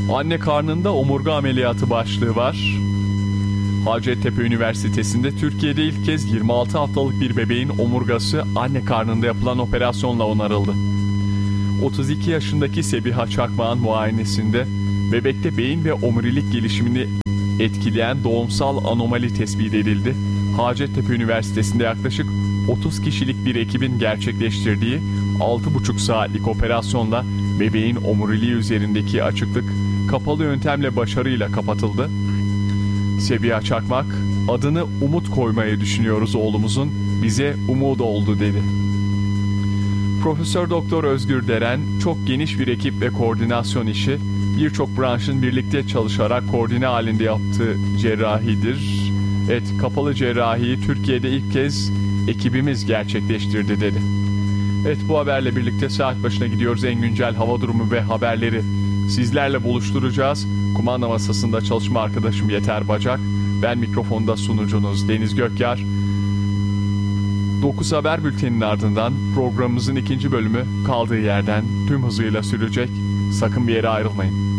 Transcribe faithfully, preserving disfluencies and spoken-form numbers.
Anne karnında omurga ameliyatı başlığı var. Hacettepe Üniversitesi'nde Türkiye'de ilk kez yirmi altı haftalık bir bebeğin omurgası anne karnında yapılan operasyonla onarıldı. otuz iki yaşındaki Sebiha Çakmak'ın muayenesinde bebekte beyin ve omurilik gelişimini etkileyen doğumsal anomali tespit edildi. Hacettepe Üniversitesi'nde yaklaşık otuz kişilik bir ekibin gerçekleştirdiği altı buçuk saatlik operasyonla bebeğin omuriliği üzerindeki açıklık kapalı yöntemle başarıyla kapatıldı. Sebiha Çakmak, adını Umut koymayı düşünüyoruz oğlumuzun, bize umut oldu dedi. Profesör Doktor Özgür Deren, çok geniş bir ekip ve koordinasyon işi, birçok branşın birlikte çalışarak koordine halinde yaptığı cerrahidir. Evet, kapalı cerrahiyi Türkiye'de ilk kez ekibimiz gerçekleştirdi dedi. Evet, bu haberle birlikte saat başına gidiyoruz. En güncel hava durumu ve haberleri sizlerle buluşturacağız. Kumanda masasında çalışma arkadaşım Yeter Bacak. Ben mikrofonda sunucunuz Deniz Gökyar. dokuz Haber Bülteni'nin ardından programımızın ikinci bölümü kaldığı yerden tüm hızıyla sürecek. Sakın bir yere ayrılmayın.